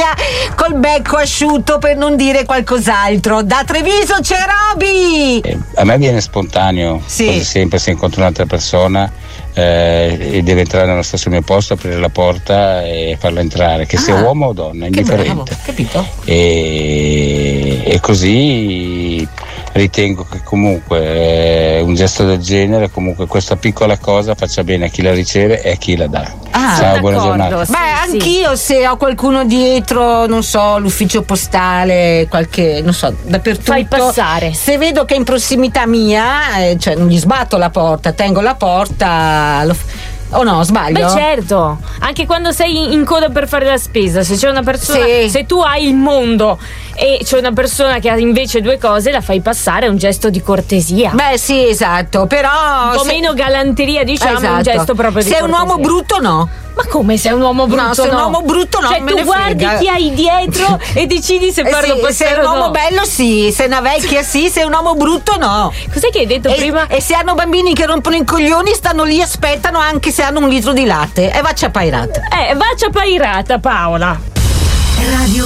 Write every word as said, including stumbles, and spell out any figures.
via col becco asciutto, per non dire qualcos'altro. Da Treviso c'è Roby. Eh, a me viene spontaneo, sì. Quasi sempre se incontro un'altra persona eh, e deve entrare nello stesso mio posto, aprire la porta e farla entrare, che ah, sia uomo o donna, indifferente. Bravo, capito? E, e così ritengo che comunque eh, un gesto del genere, comunque questa piccola cosa faccia bene a chi la riceve e a chi la dà. Ah, ciao, buona giornata. Sì, Beh, anch'io sì. Se ho qualcuno dietro, non so, l'ufficio postale, qualche, non so, dappertutto, fai passare. Se vedo che è in prossimità mia, eh, cioè non gli sbatto la porta, tengo la porta, lo, o no, sbaglio? Beh, certo, anche quando sei in coda per fare la spesa, se c'è una persona, sì. se tu hai il mondo e c'è una persona che ha invece due cose, la fai passare, è un gesto di cortesia. Beh, sì, esatto, però un po' se... meno galanteria, diciamo, esatto. Un gesto proprio di se cortesia. Se è un uomo brutto, no. Ma come sei un uomo brutto? No, se è un uomo brutto no, cioè me tu ne guardi frega. chi hai dietro e decidi se farlo eh sì, passare se è un o uomo no. bello sì, se è una vecchia sì, se è un uomo brutto no. Cos'è che hai detto e, prima? E se hanno bambini che rompono i coglioni, stanno lì, aspettano anche se hanno un litro di latte. E vaccia pairata. Eh, vaccia pairata, Paola. Radio